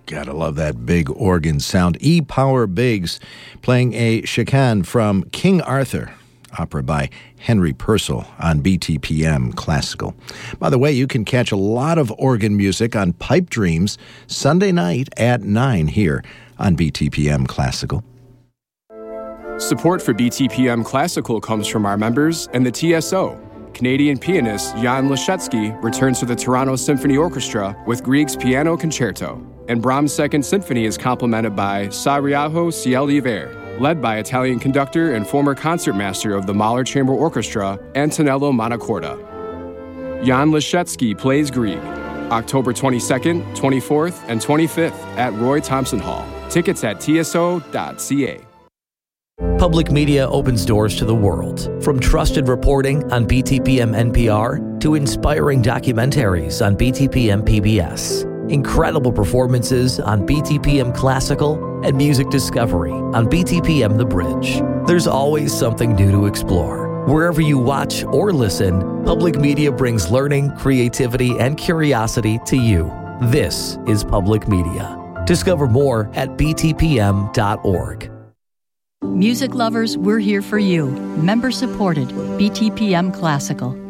Gotta love that big organ sound. E-Power Biggs playing a chicane from King Arthur, opera by Henry Purcell on BTPM Classical. By the way, you can catch a lot of organ music on Pipe Dreams Sunday night at 9 here on BTPM Classical. Support for BTPM Classical comes from our members and the TSO. Canadian pianist Jan Leszecki returns to the Toronto Symphony Orchestra with Grieg's Piano Concerto. And Brahms' Second Symphony is complemented by Sariaho Ciel d'Hiver, led by Italian conductor and former concertmaster of the Mahler Chamber Orchestra, Antonello Montecorda. Jan Leszecki plays Grieg, October 22nd, 24th, and 25th at Roy Thompson Hall. Tickets at tso.ca. Public media opens doors to the world, from trusted reporting on BTPM NPR to inspiring documentaries on BTPM PBS. Incredible performances on BTPM Classical and music discovery on BTPM The Bridge. There's always something new to explore. Wherever you watch or listen, public media brings learning, creativity, and curiosity to you. This is public media. Discover more at btpm.org. Music lovers, we're here for you. Member supported, BTPM Classical.